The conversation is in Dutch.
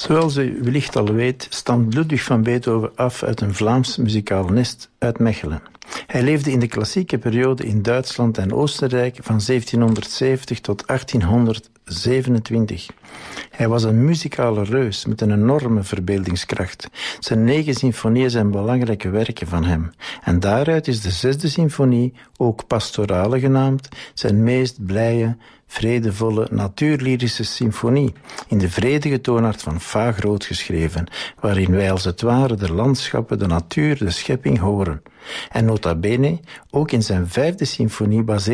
Zoals u wellicht al weet, stamt Ludwig van Beethoven af uit een Vlaams muzikaal nest uit Mechelen. Hij leefde in de klassieke periode in Duitsland en Oostenrijk van 1770 tot 1827. Hij was een muzikale reus met een enorme verbeeldingskracht. Zijn 9 symfonieën zijn belangrijke werken van hem. En daaruit is de 6e symfonie, ook pastorale genaamd, zijn meest blije, vredevolle, natuurlyrische symfonie, in de vredige toonaard van Fa groot geschreven, waarin wij als het ware de landschappen, de natuur, de schepping horen. En nota bene, ook in zijn 5e symfonie baseert